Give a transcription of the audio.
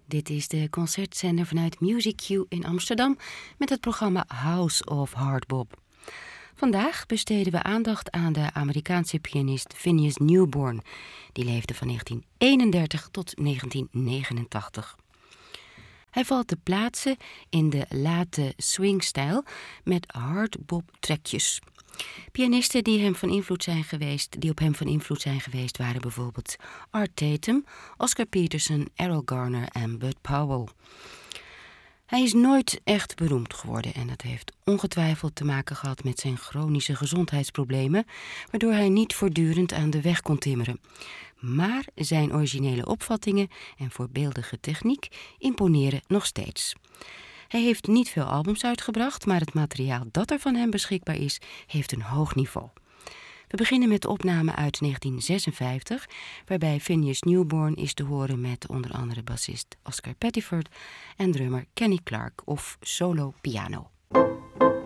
Dit is de concertzender vanuit Music Q in Amsterdam met het programma House of Hard Bop. Vandaag besteden we aandacht aan de Amerikaanse pianist Phineas Newborn. Die leefde van 1931 tot 1989. Hij valt te plaatsen in de late swingstijl met hardbop-trekjes. Pianisten die op hem van invloed zijn geweest waren bijvoorbeeld Art Tatum, Oscar Peterson, Errol Garner en Bud Powell. Hij is nooit echt beroemd geworden en dat heeft ongetwijfeld te maken gehad met zijn chronische gezondheidsproblemen, waardoor hij niet voortdurend aan de weg kon timmeren. Maar zijn originele opvattingen en voorbeeldige techniek imponeren nog steeds. Hij heeft niet veel albums uitgebracht, maar het materiaal dat er van hem beschikbaar is, heeft een hoog niveau. We beginnen met de opname uit 1956, waarbij Phineas Newborn is te horen met onder andere bassist Oscar Pettiford en drummer Kenny Clarke of solo piano.